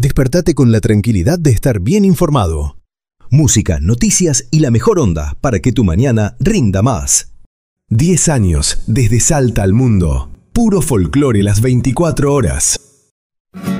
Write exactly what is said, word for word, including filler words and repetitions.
Despertate con la tranquilidad de estar bien informado. Música, noticias y la mejor onda para que tu mañana rinda más. diez años desde Salta al mundo. Puro folclore las veinticuatro horas.